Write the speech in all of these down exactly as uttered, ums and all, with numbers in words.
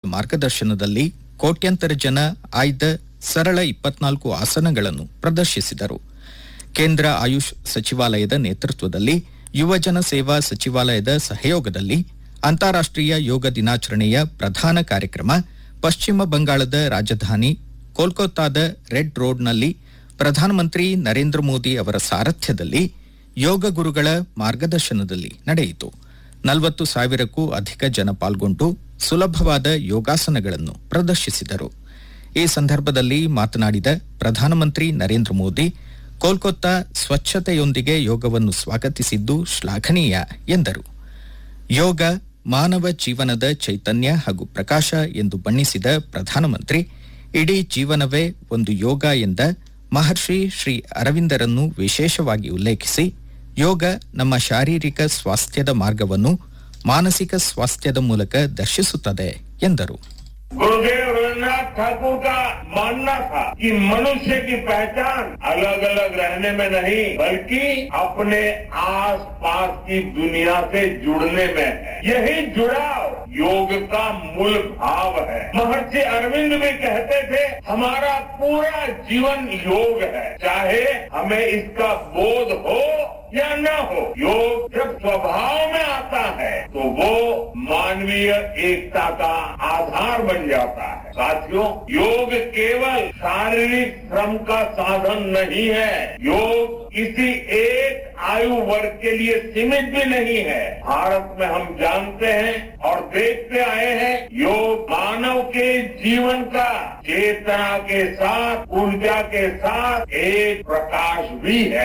ಮಾರ್ಗದರ್ಶನದಲ್ಲಿ ಕೋಟ್ಯಂತರ ಜನ ಆಯ್ದ ಸರಳ ಇಪ್ಪತ್ನಾಲ್ಕು ಆಸನಗಳನ್ನು ಪ್ರದರ್ಶಿಸಿದರು. ಕೇಂದ್ರ ಆಯುಷ್ ಸಚಿವಾಲಯದ ನೇತೃತ್ವದಲ್ಲಿ ಯುವಜನ ಸೇವಾ ಸಚಿವಾಲಯದ ಸಹಯೋಗದಲ್ಲಿ ಅಂತಾರಾಷ್ಟ್ರೀಯ ಯೋಗ ದಿನಾಚರಣೆಯ ಪ್ರಧಾನ ಕಾರ್ಯಕ್ರಮ ಪಶ್ಚಿಮ ಬಂಗಾಳದ ರಾಜಧಾನಿ ಕೋಲ್ಕತ್ತಾದ ರೆಡ್ ರೋಡ್ನಲ್ಲಿ ಪ್ರಧಾನಮಂತ್ರಿ ನರೇಂದ್ರ ಮೋದಿ ಅವರ ಸಾರಥ್ಯದಲ್ಲಿ ಯೋಗ ಗುರುಗಳ ಮಾರ್ಗದರ್ಶನದಲ್ಲಿ ನಡೆಯಿತು. ನಲವತ್ತು ಸಾವಿರಕ್ಕೂ ಅಧಿಕ ಜನ ಪಾಲ್ಗೊಂಡು ಸುಲಭವಾದ ಯೋಗಾಸನಗಳನ್ನು ಪ್ರದರ್ಶಿಸಿದರು. ಈ ಸಂದರ್ಭದಲ್ಲಿ ಮಾತನಾಡಿದ ಪ್ರಧಾನಮಂತ್ರಿ ನರೇಂದ್ರ ಮೋದಿ, ಕೋಲ್ಕತ್ತಾ ಸ್ವಚ್ಛತೆಯೊಂದಿಗೆ ಯೋಗವನ್ನು ಸ್ವಾಗತಿಸಿದ್ದು ಶ್ಲಾಘನೀಯ ಎಂದರು. ಯೋಗ ಮಾನವ ಜೀವನದ ಚೈತನ್ಯ ಹಾಗೂ ಪ್ರಕಾಶ ಎಂದು ಬಣ್ಣಿಸಿದ ಪ್ರಧಾನಮಂತ್ರಿ, ಇಡೀ ಜೀವನವೇ ಒಂದು ಯೋಗ ಎಂದ ಮಹರ್ಷಿ ಶ್ರೀ ಅರವಿಂದರನ್ನು ವಿಶೇಷವಾಗಿ ಉಲ್ಲೇಖಿಸಿ, ಯೋಗ ನಮ್ಮ ಶಾರೀರಿಕ ಸ್ವಾಸ್ಥ್ಯದ ಮಾರ್ಗವನ್ನು ಮಾನಸಿಕ ಸ್ವಾಸ್ಥ್ಯದ ಮೂಲಕ ದರ್ಶಿಸುತ್ತದೆ ಎಂದರು. गुरुदेव रविन्द्रनाथ ठाकुर का मानना था कि मनुष्य की पहचान अलग अलग रहने में नहीं बल्कि अपने आस पास की दुनिया से जुड़ने में है. यही जुड़ाव योग का मूल भाव है. महर्षि अरविंद भी कहते थे, हमारा पूरा जीवन योग है, चाहे हमें इसका बोध हो या न हो. योग जब स्वभाव में आता है तो वो मानवीय एकता का आधार बन जाता है. साथियों, योग केवल शारीरिक श्रम का साधन नहीं है. योग किसी एक आयु वर्ग के लिए सीमित भी नहीं है. भारत में हम जानते हैं और देखते आए हैं, योग मानव के जीवन का चेतना के साथ, ऊर्जा के साथ एक प्रकाश भी है.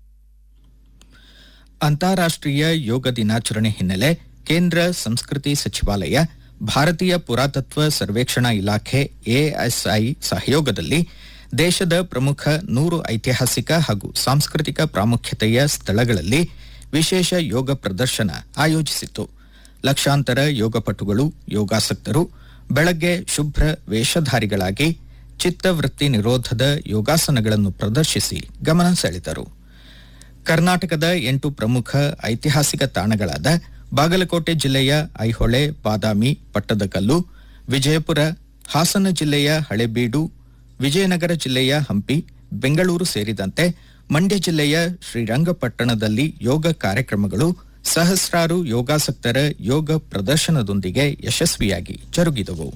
ಅಂತಾರಾಷ್ಟ್ರೀಯ ಯೋಗ ದಿನಾಚರಣೆ ಹಿನ್ನೆಲೆ ಕೇಂದ್ರ ಸಂಸ್ಕೃತಿ ಸಚಿವಾಲಯ, ಭಾರತೀಯ ಪುರಾತತ್ವ ಸರ್ವೇಕ್ಷಣಾ ಇಲಾಖೆ ಎಎಸ್ಐ ಸಹಯೋಗದಲ್ಲಿ ದೇಶದ ಪ್ರಮುಖ ನೂರು ಐತಿಹಾಸಿಕ ಹಾಗೂ ಸಾಂಸ್ಕೃತಿಕ ಪ್ರಾಮುಖ್ಯತೆಯ ಸ್ಥಳಗಳಲ್ಲಿ ವಿಶೇಷ ಯೋಗ ಪ್ರದರ್ಶನ ಆಯೋಜಿಸಿತ್ತು. ಲಕ್ಷಾಂತರ ಯೋಗಪಟುಗಳು, ಯೋಗಾಸಕ್ತರು ಬೆಳಗ್ಗೆ ಶುಭ್ರ ವೇಷಧಾರಿಗಳಾಗಿ ಚಿತ್ತವೃತ್ತಿ ನಿರೋಧದ ಯೋಗಾಸನಗಳನ್ನು ಪ್ರದರ್ಶಿಸಿ ಗಮನ ಸೆಳೆದರು. ಕರ್ನಾಟಕದ ಎಂಟು ಪ್ರಮುಖ ಐತಿಹಾಸಿಕ ತಾಣಗಳಾದ ಬಾಗಲಕೋಟೆ ಜಿಲ್ಲೆಯ ಐಹೊಳೆ, ಬಾದಾಮಿ, ಪಟ್ಟದಕಲ್ಲು, ವಿಜಯಪುರ, ಹಾಸನ ಜಿಲ್ಲೆಯ ಹಳೇಬೀಡು, ವಿಜಯನಗರ ಜಿಲ್ಲೆಯ ಹಂಪಿ, ಬೆಂಗಳೂರು ಸೇರಿದಂತೆ ಮಂಡ್ಯ ಜಿಲ್ಲೆಯ ಶ್ರೀರಂಗಪಟ್ಟಣದಲ್ಲಿ ಯೋಗ ಕಾರ್ಯಕ್ರಮಗಳು ಸಹಸ್ರಾರು ಯೋಗಾಸಕ್ತರ ಯೋಗ ಪ್ರದರ್ಶನದೊಂದಿಗೆ ಯಶಸ್ವಿಯಾಗಿ ಜರುಗಿದವು.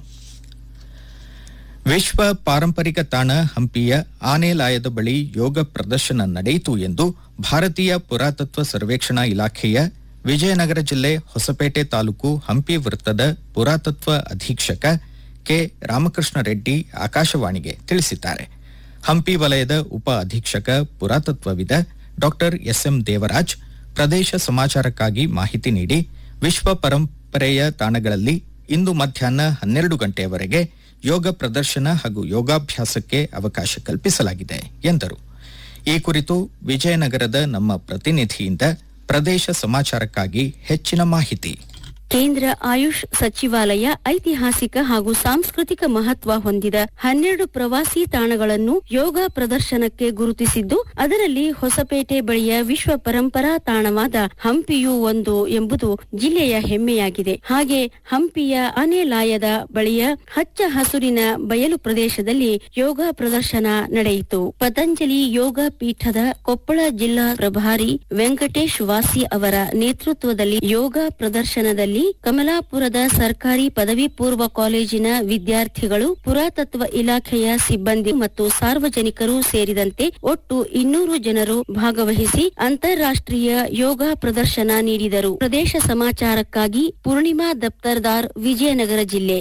ವಿಶ್ವ ಪಾರಂಪರಿಕ ತಾಣ ಹಂಪಿಯ ಆನೆಲಾಯದ ಬಳಿ ಯೋಗ ಪ್ರದರ್ಶನ ನಡೆಯಿತು ಎಂದು ಭಾರತೀಯ ಪುರಾತತ್ವ ಸರ್ವೇಕ್ಷಣಾ ಇಲಾಖೆಯ ವಿಜಯನಗರ ಜಿಲ್ಲೆ ಹೊಸಪೇಟೆ ತಾಲೂಕು ಹಂಪಿ ವೃತ್ತದ ಪುರಾತತ್ವ ಅಧೀಕ್ಷಕ ಕೆ ರಾಮಕೃಷ್ಣ ರೆಡ್ಡಿ ಆಕಾಶವಾಣಿಗೆ ತಿಳಿಸಿದ್ದಾರೆ. ಹಂಪಿ ವಲಯದ ಉಪ ಅಧೀಕ್ಷಕ ಪುರಾತತ್ವವಿದ ಡಾ ಎಸ್ಎಂ ದೇವರಾಜ್ ಪ್ರದೇಶ ಸಮಾಚಾರಕ್ಕಾಗಿ ಮಾಹಿತಿ ನೀಡಿ, ವಿಶ್ವ ಪರಂಪರೆಯ ತಾಣಗಳಲ್ಲಿ ಇಂದು ಮಧ್ಯಾಹ್ನ ಹನ್ನೆರಡು ಗಂಟೆಯವರೆಗೆ ಯೋಗ ಪ್ರದರ್ಶನ ಹಾಗೂ ಯೋಗಾಭ್ಯಾಸಕ್ಕೆ ಅವಕಾಶ ಕಲ್ಪಿಸಲಾಗಿದೆ ಎಂದರು. ಈ ಕುರಿತು ವಿಜಯನಗರದ ನಮ್ಮ ಪ್ರತಿನಿಧಿಯಿಂದ ಪ್ರದೇಶ ಸಮಾಚಾರಕ್ಕಾಗಿ ಹೆಚ್ಚಿನ ಮಾಹಿತಿ. ಕೇಂದ್ರ ಆಯುಷ್ ಸಚಿವಾಲಯ ಐತಿಹಾಸಿಕ ಹಾಗೂ ಸಾಂಸ್ಕೃತಿಕ ಮಹತ್ವ ಹೊಂದಿದ ಹನ್ನೆರಡು ಪ್ರವಾಸಿ ತಾಣಗಳನ್ನು ಯೋಗ ಪ್ರದರ್ಶನಕ್ಕೆ ಗುರುತಿಸಿದ್ದು, ಅದರಲ್ಲಿ ಹೊಸಪೇಟೆ ಬಳಿಯ ವಿಶ್ವ ಪರಂಪರಾ ತಾಣವಾದ ಹಂಪಿಯೂ ಒಂದು ಎಂಬುದು ಜಿಲ್ಲೆಯ ಹೆಮ್ಮೆಯಾಗಿದೆ. ಹಾಗೆ ಹಂಪಿಯ ಆನೆಲಾಯದ ಬಳಿಯ ಹಚ್ಚ ಹಸುರಿನ ಬಯಲು ಪ್ರದೇಶದಲ್ಲಿ ಯೋಗ ಪ್ರದರ್ಶನ ನಡೆಯಿತು. ಪತಂಜಲಿ ಯೋಗ ಪೀಠದ ಕೊಪ್ಪಳ ಜಿಲ್ಲಾ ಪ್ರಭಾರಿ ವೆಂಕಟೇಶ್ ವಾಸಿ ಅವರ ನೇತೃತ್ವದಲ್ಲಿ ಯೋಗ ಪ್ರದರ್ಶನದಲ್ಲಿ ಕಮಲಾಪುರದ ಸರ್ಕಾರಿ ಪದವಿ ಪೂರ್ವ ಕಾಲೇಜಿನ ವಿದ್ಯಾರ್ಥಿಗಳು, ಪುರಾತತ್ವ ಇಲಾಖೆಯ ಸಿಬ್ಬಂದಿ ಮತ್ತು ಸಾರ್ವಜನಿಕರು ಸೇರಿದಂತೆ ಒಟ್ಟು ಇನ್ನೂರು ಜನರು ಭಾಗವಹಿಸಿ ಅಂತಾರಾಷ್ಟ್ರೀಯ ಯೋಗ ಪ್ರದರ್ಶನ ನೀಡಿದರು. ಪ್ರದೇಶ ಸಮಾಚಾರಕ್ಕಾಗಿ ಪೂರ್ಣಿಮಾ ದಫ್ತರ್ದಾರ್, ವಿಜಯನಗರ ಜಿಲ್ಲೆ.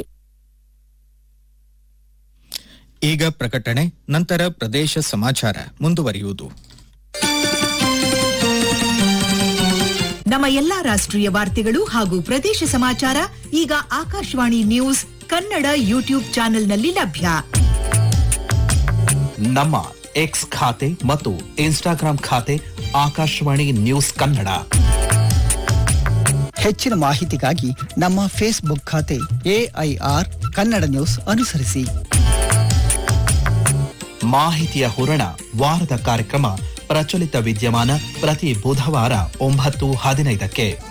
ಈಗ ಪ್ರಕಟಣೆ, ನಂತರ ಪ್ರದೇಶ ಸಮಾಚಾರ ಮುಂದುವರಿಯುವುದು. ನಮ್ಮ ಎಲ್ಲಾ ರಾಷ್ಟ್ರೀಯ ವಾರ್ತೆಗಳು ಹಾಗೂ ಪ್ರದೇಶ ಸಮಾಚಾರ ಈಗ ಆಕಾಶವಾಣಿ ನ್ಯೂಸ್ ಕನ್ನಡ ಯೂಟ್ಯೂಬ್ ಚಾನೆಲ್ನಲ್ಲಿ ಲಭ್ಯ. ನಮ್ಮ ಎಕ್ಸ್ ಖಾತೆ ಮತ್ತು ಇನ್ಸ್ಟಾಗ್ರಾಂ ಖಾತೆ ಆಕಾಶವಾಣಿ ನ್ಯೂಸ್ ಕನ್ನಡ. ಹೆಚ್ಚಿನ ಮಾಹಿತಿಗಾಗಿ ನಮ್ಮ ಫೇಸ್ಬುಕ್ ಖಾತೆ ಎಐಆರ್ ಕನ್ನಡ ನ್ಯೂಸ್ ಅನುಸರಿಸಿ. ಮಾಹಿತಿಯ ಹೂರಣ, ವಾರದ ಕಾರ್ಯಕ್ರಮ ಪ್ರಚಲಿತ ವಿದ್ಯಮಾನ ಪ್ರತಿ ಬುಧವಾರ ಒಂಬತ್ತು ಹದಿನೈದಕ್ಕೆ.